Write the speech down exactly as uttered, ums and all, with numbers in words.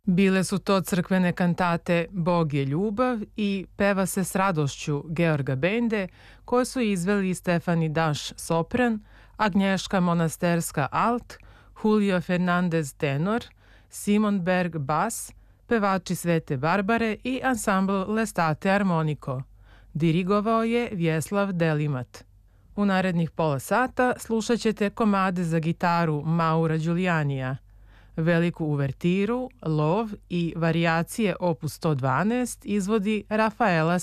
Bile su to crkvene kantate Bog je ljubav i Peva se s radošću Georga Bende, koje su izveli Stefani Daš sopran, Agnješka Monasterska alt, Julio Fernandez tenor, Simon Berg bas, pevači Svete Barbare i ansambl Lestate Armonico. Dirigovao je Vjeslav Delimat. U narednih pola sata slušat ćete komade za gitaru Maura Đulijanija, veliku uvertiru, lov i varijacije opus sto dvanaest izvodi Rafaela